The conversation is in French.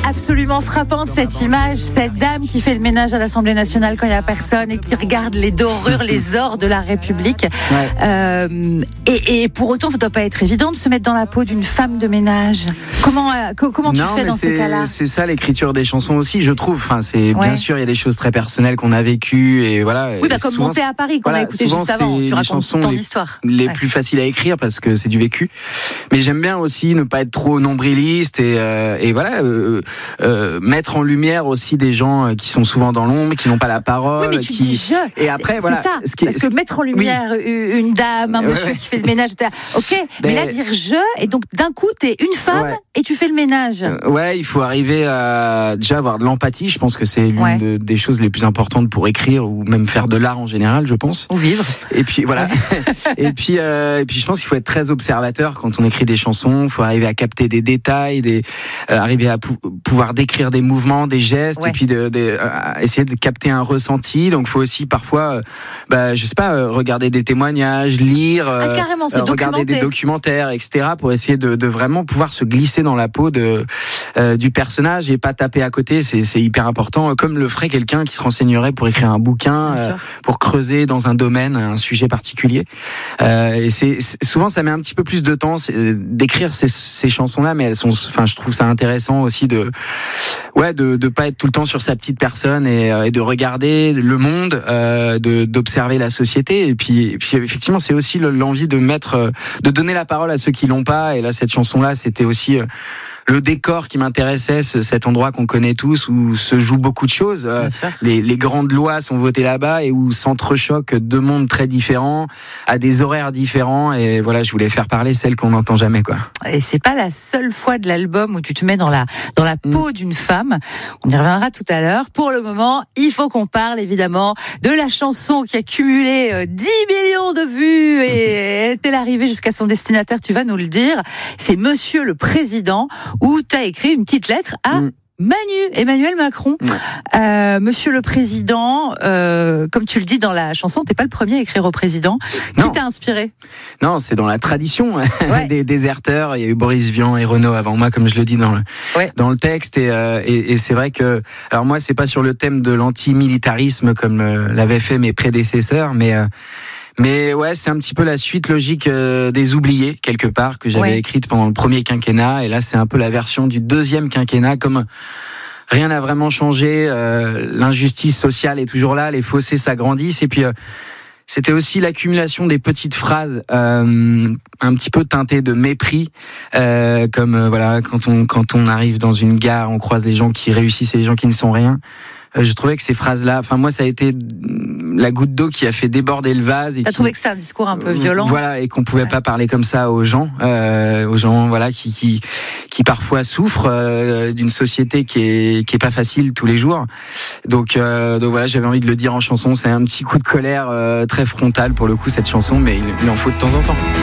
absolument frappante cette image, cette dame qui fait le ménage à l'Assemblée nationale quand il n'y a personne et qui regarde les dorures, les ors de la République. Ouais. Et pour autant, ça ne doit pas être évident de se mettre dans la peau d'une femme de ménage. Comment tu fais dans ces cas-là ? C'est ça l'écriture des chansons aussi, je trouve. Enfin, bien sûr, il y a des choses très personnelles qu'on a vécues et voilà. Oui, comme Monter à Paris qu'on a écouté juste avant. Tu racontes ton histoire. Les plus faciles à écrire parce que c'est du vécu. Mais j'aime bien aussi ne pas être trop nombriliste et voilà, mettre en lumière aussi des gens qui sont souvent dans l'ombre, qui n'ont pas la parole. Oui, mais tu dis je. Et après, voilà. C'est ça. Parce que mettre en lumière une dame, un monsieur qui fait le ménage, etc. Ok, mais là dire je, et donc d'un coup t'es une femme et tu fais le ménage. Ouais, il faut arriver à déjà avoir de l'empathie. Je pense que c'est l'une des choses les plus importantes pour écrire ou même faire de l'art en général, je pense. Ou vivre. Et puis voilà. et puis je pense qu'il faut être très observateur quand on écrit des chansons. Il faut arriver à capter des détails, arriver à pouvoir décrire des mouvements, des gestes, et puis essayer de capter un ressenti. Donc il faut aussi parfois, je sais pas, regarder des témoignages, lire, regarder des documentaires, etc. pour essayer de vraiment pouvoir se glisser dans la peau du personnage et pas taper à côté. C'est hyper important, comme le ferait quelqu'un qui se renseignerait pour écrire un bouquin, pour creuser dans un domaine, un sujet particulier. Et souvent ça met un petit peu plus de temps d'écrire ces chansons-là, mais elles sont, enfin, je trouve ça intéressant aussi de pas être tout le temps sur sa petite personne et de regarder le monde, d'observer la société. Et puis effectivement, c'est aussi l'envie de donner la parole à ceux qui l'ont pas. Et là, cette chanson-là, c'était aussi le décor qui m'intéressait, cet endroit qu'on connaît tous où se jouent beaucoup de choses. Les grandes lois sont votées là-bas et où s'entrechoquent deux mondes très différents, à des horaires différents. Et voilà, je voulais faire parler celles qu'on n'entend jamais, quoi. Et c'est pas la seule fois de l'album où tu te mets dans la peau d'une femme. On y reviendra tout à l'heure. Pour le moment, il faut qu'on parle évidemment de la chanson qui a cumulé 10 millions de vues et est-elle arrivée jusqu'à son destinataire, tu vas nous le dire. C'est Monsieur le Président, où tu as écrit une petite lettre à Emmanuel Macron. Monsieur le Président, comme tu le dis dans la chanson, t'es pas le premier à écrire au président. Qui t'a inspiré ? Non, c'est dans la tradition des déserteurs. Il y a eu Boris Vian et Renaud avant moi, comme je le dis dans le texte. Et c'est vrai que, alors moi, c'est pas sur le thème de l'antimilitarisme comme l'avaient fait mes prédécesseurs, mais ouais, c'est un petit peu la suite logique des oubliés, quelque part, que j'avais écrite pendant le premier quinquennat. Et là, c'est un peu la version du deuxième quinquennat. Comme rien n'a vraiment changé, l'injustice sociale est toujours là, les fossés s'agrandissent. Et puis, c'était aussi l'accumulation des petites phrases un petit peu teintées de mépris, comme voilà, quand on arrive dans une gare, on croise les gens qui réussissent et les gens qui ne sont rien. Je trouvais que ces phrases-là, enfin moi, ça a été la goutte d'eau qui a fait déborder le vase. T'as trouvé que c'était un discours un peu violent. Voilà, et qu'on pouvait pas parler comme ça aux gens, voilà, qui parfois souffrent d'une société qui est pas facile tous les jours. Donc voilà, j'avais envie de le dire en chanson. C'est un petit coup de colère très frontal pour le coup cette chanson, mais il en faut de temps en temps.